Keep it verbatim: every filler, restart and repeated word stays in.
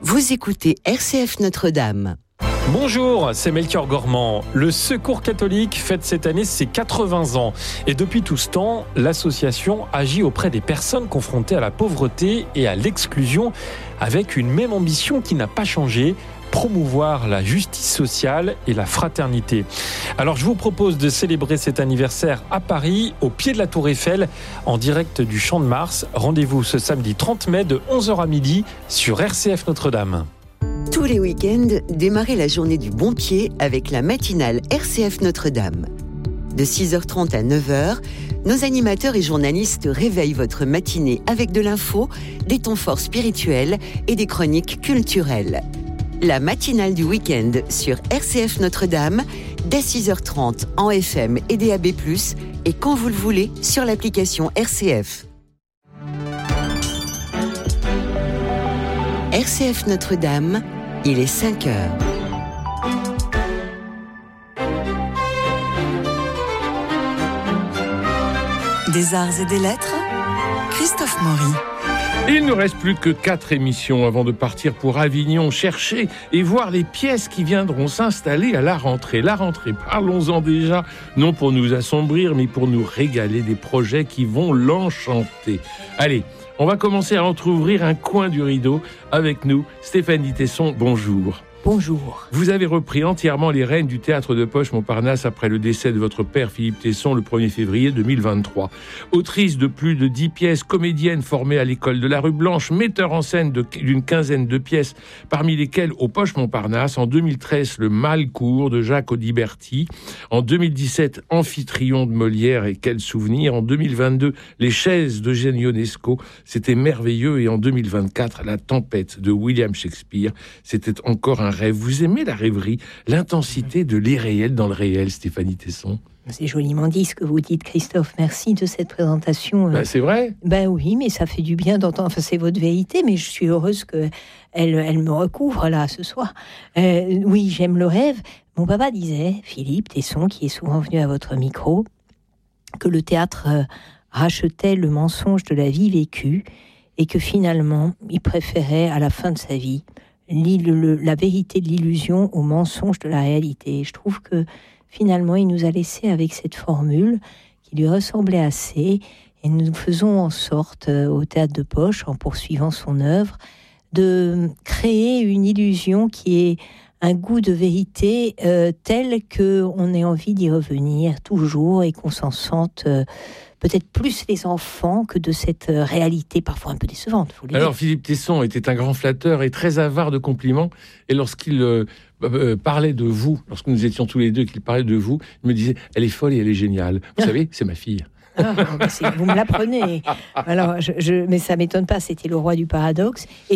Vous écoutez R C F Notre-Dame. Bonjour, c'est Melchior Gormand. Le Secours catholique fête cette année ses quatre-vingts ans. Et depuis tout ce temps, l'association agit auprès des personnes confrontées à la pauvreté et à l'exclusion avec une même ambition qui n'a pas changé: promouvoir la justice sociale et la fraternité. Alors je vous propose de célébrer cet anniversaire à Paris, au pied de la Tour Eiffel, en direct du Champ de Mars. Rendez-vous ce samedi trente mai de onze heures à midi sur R C F Notre-Dame. Tous les week-ends, démarrez la journée du bon pied avec la matinale R C F Notre-Dame. De six heures trente à neuf heures, nos animateurs et journalistes réveillent votre matinée avec de l'info, des temps forts spirituels et des chroniques culturelles. La matinale du week-end sur R C F Notre-Dame, dès six heures trente en F M et D A B plus, et quand vous le voulez sur l'application R C F. R C F Notre-Dame, il est cinq heures. Des arts et des lettres, Christophe Maury. Il ne reste plus que quatre émissions avant de partir pour Avignon, chercher et voir les pièces qui viendront s'installer à la rentrée. La rentrée, parlons-en déjà, non pour nous assombrir, mais pour nous régaler des projets qui vont l'enchanter. Allez, on va commencer à entrouvrir un coin du rideau. Avec nous, Stéphanie Tesson, bonjour. Bonjour. Vous avez repris entièrement les rênes du théâtre de poche Montparnasse après le décès de votre père Philippe Tesson le premier février deux mille vingt-trois. Autrice de plus de dix pièces, comédienne formée à l'école de la Rue Blanche, metteur en scène de, d'une quinzaine de pièces, parmi lesquelles Au Poche Montparnasse, en deux mille treize Le Malcourt de Jacques Audiberti, en deux mille dix-sept Amphitryon de Molière et quel souvenir, en deux mille vingt-deux Les Chaises d'Eugène Ionesco, c'était merveilleux, et en deux mille vingt-quatre La Tempête de William Shakespeare, c'était encore un rêve. Vous aimez la rêverie, l'intensité de l'irréel dans le réel, Stéphanie Tesson? C'est joliment dit ce que vous dites, Christophe. Merci de cette présentation. Ben, c'est vrai. Ben oui, mais ça fait du bien d'entendre. Enfin, c'est votre vérité, mais je suis heureuse que elle, elle me recouvre là ce soir. Euh, oui, j'aime le rêve. Mon papa disait, Philippe Tesson, qui est souvent venu à votre micro, que le théâtre euh, rachetait le mensonge de la vie vécue et que finalement, il préférait à la fin de sa vie la vérité de l'illusion au mensonge de la réalité. Et je trouve que finalement, il nous a laissé avec cette formule qui lui ressemblait assez, et nous faisons en sorte, euh, au théâtre de poche, en poursuivant son œuvre, de créer une illusion qui est un goût de vérité euh, tel qu'on ait envie d'y revenir toujours et qu'on s'en sente euh, peut-être plus les enfants que de cette réalité parfois un peu décevante. Faut le dire. Alors Philippe Tesson était un grand flatteur et très avare de compliments, et lorsqu'il euh, euh, parlait de vous, lorsque nous étions tous les deux, qu'il parlait de vous, il me disait « elle est folle et elle est géniale ». Vous savez, c'est ma fille. Ah, vous me l'apprenez. Alors, je, je, mais ça m'étonne pas, c'était le roi du paradoxe. Et